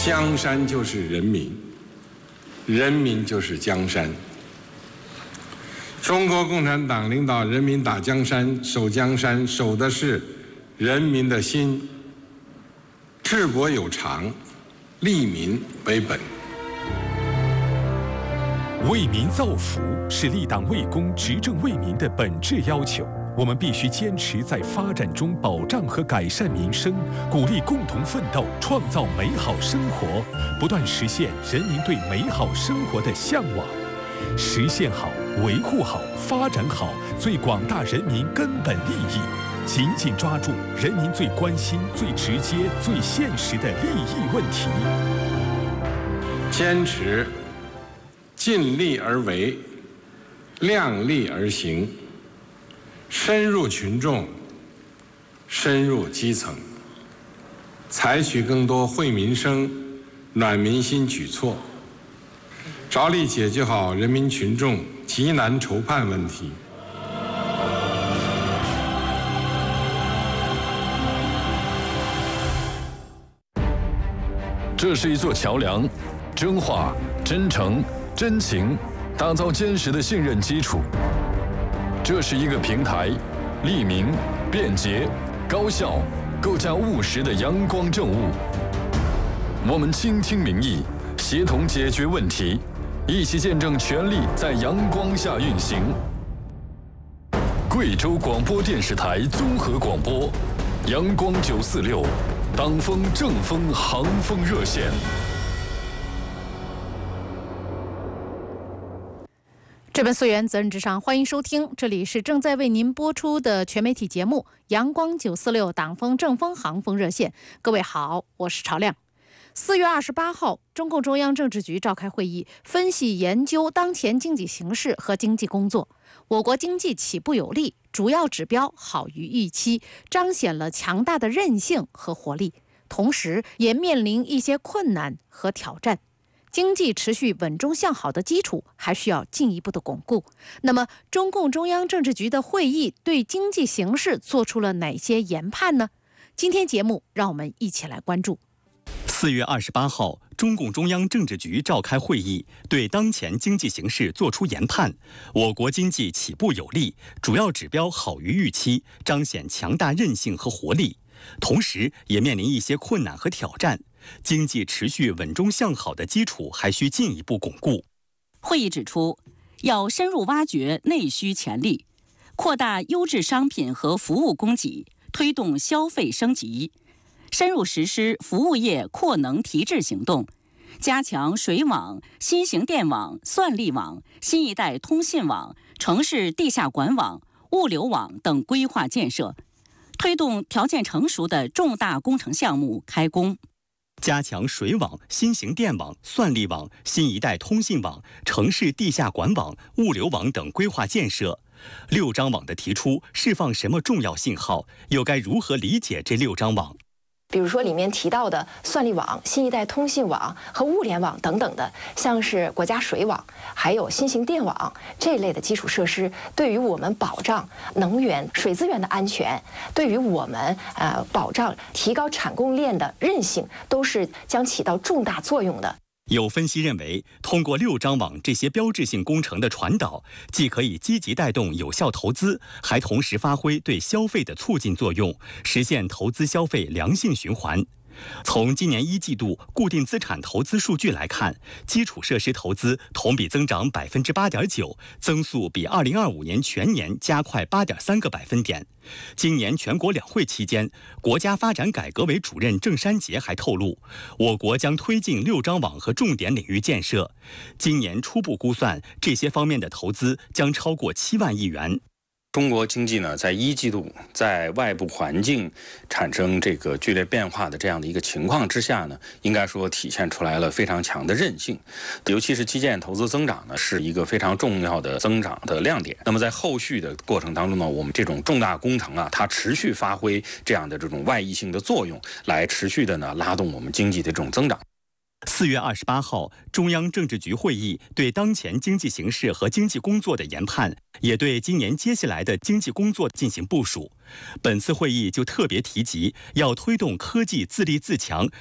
江山就是人民，人民就是江山。中国共产党领导人民打江山、守江山，守的是人民的心。治国有常，利民为本。 为民造福是立党为公、执政为民的本质要求。我们必须坚持在发展中保障和改善民生，鼓励共同奋斗，创造美好生活，不断实现人民对美好生活的向往。实现好、维护好、发展好最广大人民根本利益，紧紧抓住人民最关心、最直接、最现实的利益问题。 坚持尽力而为，量力而行，深入群众，深入基层，采取更多惠民生、暖民心举措，着力解决好人民群众急难愁盼问题。 这是一座桥梁，真话、真诚、真情，打造坚实的信任基础。这是一个平台，利民、便捷、高效，构架务实的阳光政务。我们倾听民意，协同解决问题，一起见证权力在阳光下运行。贵州广播电视台综合广播，阳光946，党风政风航风热线。 这本溯源责任至上，欢迎收听，这里是正在为您播出的全媒体节目阳光946党风政风航风热线。各位好，我是朝亮。4月28号，中共中央政治局召开会议，分析研究当前经济形势和经济工作。我国经济起步有力，主要指标好于预期，彰显了强大的韧性和活力，同时也面临一些困难和挑战。经济持续稳中向好的基础还需要进一步的巩固。那么，中共中央政治局的会议对经济形势做出了哪些研判呢？今天节目让我们一起来关注。 4月28号，中共中央政治局召开会议，对当前经济形势作出研判。我国经济起步有力，主要指标好于预期，彰显强大韧性和活力，同时也面临一些困难和挑战。经济持续稳中向好的基础还需进一步巩固。 会议指出，要深入挖掘内需潜力，扩大优质商品和服务供给，推动消费升级，深入实施服务业扩能提质行动，加强水网、新型电网、算力网、新一代通信网、城市地下管网、物流网等规划建设，推动条件成熟的重大工程项目开工。 加强水网、新型电网、算力网、新一代通信网、城市地下管网、物流网等规划建设。6张网的提出释放什么重要信号？又该如何理解这6张网？ 比如说里面提到的算力网、新一代通信网和物联网等等的，像是国家水网，还有新型电网这类的基础设施，对于我们保障能源、水资源的安全，对于我们保障提高产供链的韧性，都是将起到重大作用的。 有分析认为，通过6张网这些标志性工程的传导，既可以积极带动有效投资，还同时发挥对消费的促进作用，实现投资消费良性循环。从今年1季度固定资产投资数据来看，基础设施投资同比增长8.9%，增速比2025年全年加快8.3个百分点。今年全国两会期间，国家发展改革委主任郑山杰还透露，我国将推进6张网和重点领域建设。今年初步估算，这些方面的投资将超过7万亿元。 中国经济呢，在1季度在外部环境产生这个剧烈变化的这样的一个情况之下呢，应该说体现出来了非常强的韧性，尤其是基建投资增长呢，是一个非常重要的增长的亮点。那么在后续的过程当中呢，我们这种重大工程啊，它持续发挥这样的这种外溢性的作用，来持续的呢拉动我们经济的这种增长。 4月28号，中央政治局会议对当前经济形势和经济工作的研判，也对今年接下来的经济工作进行部署。本次会议就特别提及，要推动科技自立自强，